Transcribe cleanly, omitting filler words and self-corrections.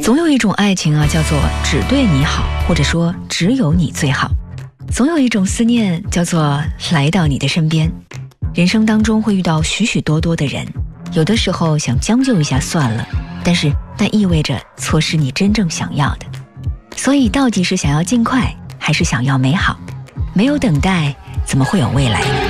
总有一种爱情啊，叫做只对你好，或者说只有你最好。总有一种思念叫做来到你的身边。人生当中会遇到许许多多的人，有的时候想将就一下算了，但是那意味着错失你真正想要的。所以到底是想要尽快，还是想要美好？没有等待，怎么会有未来？